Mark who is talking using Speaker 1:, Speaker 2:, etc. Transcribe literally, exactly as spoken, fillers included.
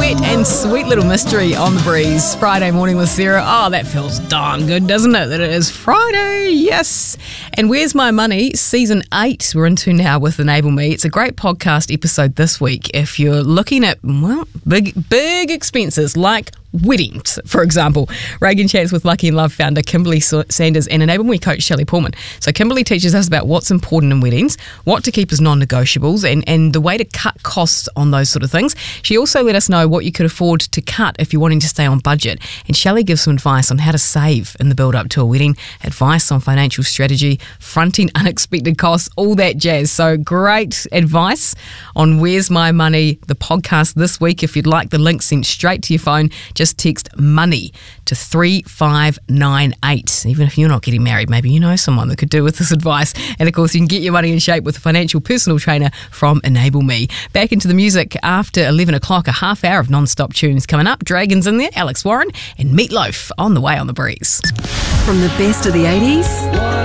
Speaker 1: Wet and Sweet Little Mystery on the Breeze. Friday morning with Sarah. Oh, that feels darn good, doesn't it? That it is Friday, yes. And Where's My Money? Season eight we're into now with Enable Me. It's a great podcast episode this week if you're looking at, well, big, big expenses like weddings, for example. Reagan chats with Lucky and Love founder Kimberly Sanders and Enable Me coach Shelley Pullman. So Kimberly teaches us about what's important in weddings, what to keep as non-negotiables, and, and the way to cut costs on those sort of things. She also let us know what you could afford to cut if you're wanting to stay on budget. And Shelley gives some advice on how to save in the build-up to a wedding, advice on financial strategy, fronting unexpected costs, all that jazz. So great advice on Where's My Money, the podcast this week. If you'd like the link sent straight to your phone, just text money to three five nine eight. Even if you're not getting married, maybe you know someone that could do with this advice. And of course, you can get your money in shape with a financial personal trainer from Enable Me. Back into the music after eleven o'clock, a half hour of non-stop tunes coming up. Dragons in there, Alex Warren and Meatloaf on the way on the Breeze.
Speaker 2: From the best of the eighties